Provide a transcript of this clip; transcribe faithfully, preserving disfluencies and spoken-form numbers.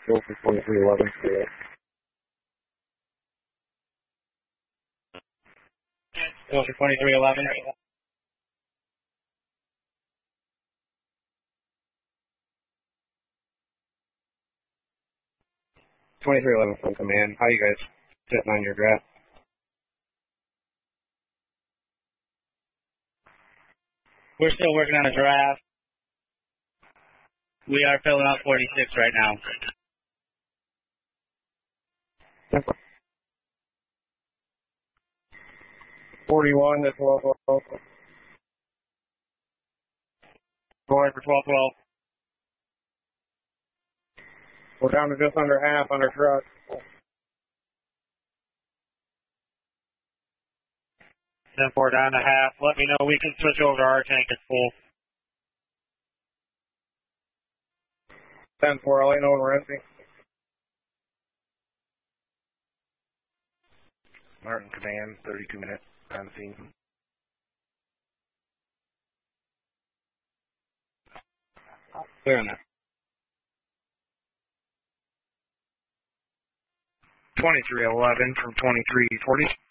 Go for twenty-three eleven. Go for twenty-three eleven. twenty-three eleven from command. How you guys sitting on your draft? We're still working on a draft. We are filling out forty-six right now. forty-one to twelve twelve. Going for twelve twelve. We're down to just under half on our truck. ten four down to half. Let me know we can switch over to our tank at full. ten four, I'll let you know when we're empty. Martin command, thirty-two minutes on the scene. Clear on that. twenty-three eleven from twenty-three forty.